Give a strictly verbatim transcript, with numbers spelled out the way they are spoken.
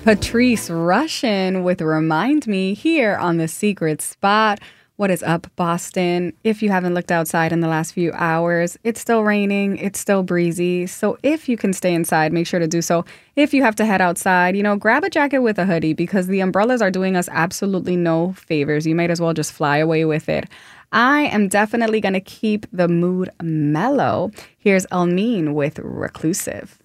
Patrice Rushen with Remind Me here on The Secret Spot. What is up, Boston? If you haven't looked outside in the last few hours, it's still raining, it's still breezy. So if you can stay inside, make sure to do so. If you have to head outside, you know, grab a jacket with a hoodie because the umbrellas are doing us absolutely no favors. You might as well just fly away with it. I am definitely going to keep the mood mellow. Here's Elmine with Reclusive.